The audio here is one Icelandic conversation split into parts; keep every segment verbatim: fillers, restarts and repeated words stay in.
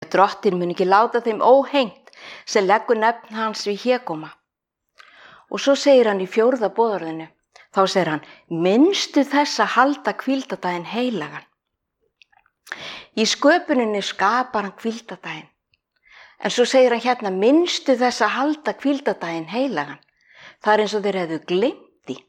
ef drottinn mun ekki láta þeim óhengt sem leggur nefn hans við hégóma. Og svo segir hann í fjórða boðorðinu, þá segir hann, minnstu þess að halda hvíldardaginn heilagan. Í sköpuninni skapar hann hvíldardaginn. En svo segir hann hérna, minnstu þess að halda hvíldardaginn heilagan. Það er eins og þeir hefðu gleymt því.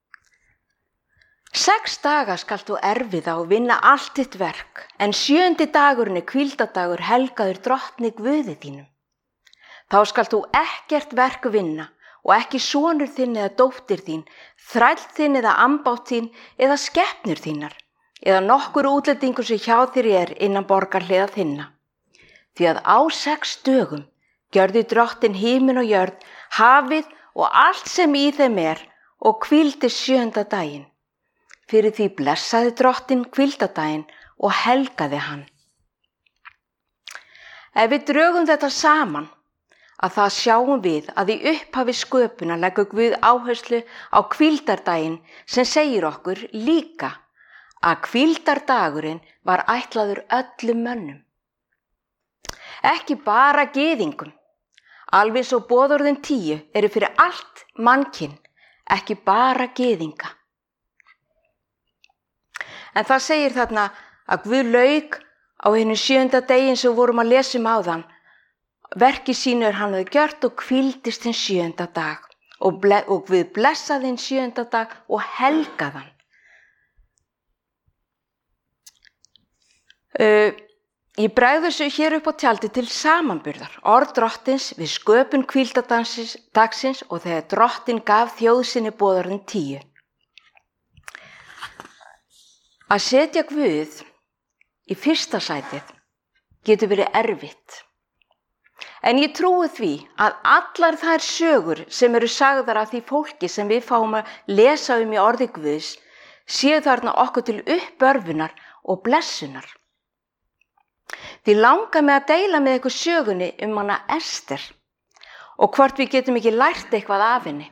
Sex daga skalt þú erfiða og vinna allt þitt verk, en sjöundi dagurinn er hvíldardagur helgaður drottni Guði þínum. Þá skalt þú ekkert verk vinna og ekki sonur þinn eða dóttir þín, þræll þinn eða ambátt þín eða skepnur þínar, eða nokkur útlendingur sem hjá þér er innan borgarhliða þinna. Því að á sex dögum gjörði drottinn himin og jörð, hafið og allt sem í þeim er og hvíldi sjöunda daginn. Fyrir því blessaði drottinn hvíldardaginn og helgaði hann. Ef við drögum þetta saman, að það sjáum við að í upphafi sköpunar leggur Guð áherslu á hvíldardaginn sem segir okkur líka að hvíldardagurinn var ætlaður öllum mönnum. Ekki bara gyðingum, alveg svo boðorðin tíu eru fyrir allt mannkyn, ekki bara gyðinga. En það segir þarna að Guð lauk á hinum sjöunda daginn sem vorum að lesa um áðan. Verki sínu er hann hafði gjört og hvíldist hinn sjöunda dag og, ble, og Guð blessaði hinn sjöunda dag og helgaði hann. Uh, Ég bregð þessu hér upp á tjaldi til samanburðar, orð drottins við sköpun hvíldardagsins og þegar drottinn gaf þjóð sinni boðorðin tíu. Að setja Guð í fyrsta sætið getur verið erfitt. En ég trúi því að allar þær sögur sem eru sagðar af því fólki sem við fáum að lesa um í orði Guðs séu þarna okkur til uppörfunar og blessunar. Því langar mig að deila með ykkur sögunni um hana Ester og hvort við getum ekki lært eitthvað af henni.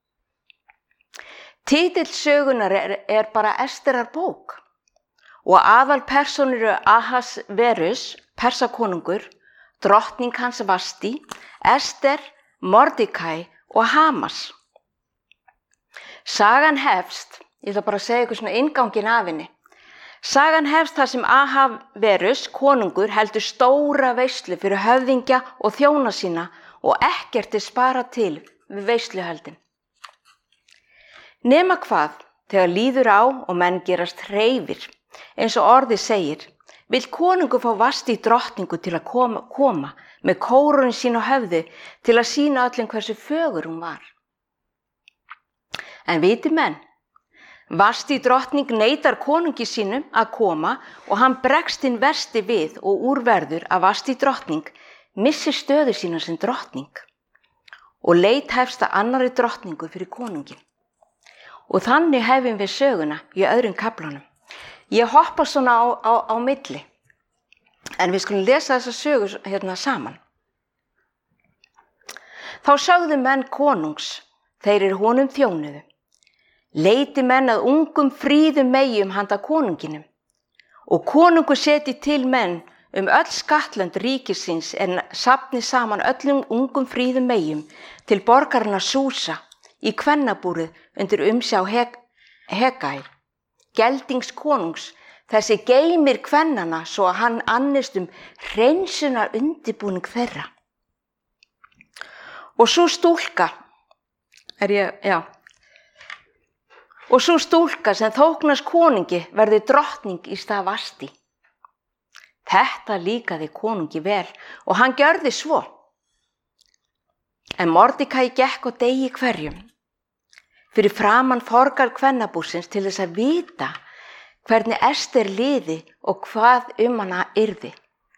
Titill sögunar er, er bara Esterar bók og aðalpersónur eru Ahasverus, Persakonungur, drottning hans Vasti, Ester, Mordecai og Hamas. Sagan hefst, ég ætla bara að segja ykkur svona innganginn af henni. Sagan hefst þar sem Ahasverus, konungur, heldur stóra veislu fyrir höfðingja og þjóna sína og ekkert er sparað til við veisluhöldin. Nema hvað, þegar líður á og menn gerast hreifir, eins og orðið segir, vill konungur fá Vasti drottningu til að koma, koma með kórónu sín á höfði til að sýna öllum hversu fögur hún var. En viti menn, Vasti drottning neitar konungi sínum að koma og hann bregst hinn versti við og úrverður að Vasti drottning missi stöðu sína sem drottning og leit hefst að annarri drottningu fyrir konungin. Og þannig hefum við söguna í öðrum kaflanum. Ég hoppa svona á, á, á milli, en við skulum lesa þessa sögu hérna saman. Þá sögðu menn konungs, þeir eru honum þjónuðu. Leiti menn að ungum fríðum meyjum handa konunginum og konungur seti til menn um öll skattlönd ríkisins en safni saman öllum ungum fríðum meyjum til borgarinnar Súsa í kvennabúrið undir umsjá Heg Hegai, geldings konungs, þessi geymir kvennana svo að hann annist um hreinsunar undirbúning þeirra. Og svo stúlka, er ég, já, Og svo stúlka sem þóknast konungi verði drottning í stað Vasti. Þetta líkaði konungi vel og hann gjörði svo. En Mordecai gekk á degi hverjum fyrir framan forgarð kvennabúsins til þess að vita hvernig Ester liði og hvað um hana yrði.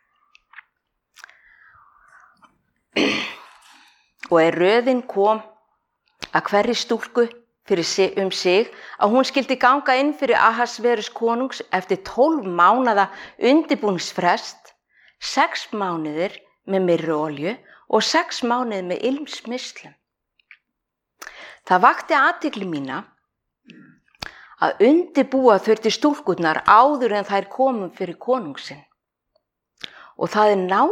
Og er röðin kom að hverri stúlku fyrir sig, um sig að hún skildi ganga inn fyrir Ahasverus konungs eftir tólf mánaða undirbúningsfrest, sex mánuðir með myrruolju og sex mánuðir með ilmsmislum. Það vakti athygli mína að undirbúa þurfti stúlkurnar áður en þær komum fyrir konungsinn. Og það er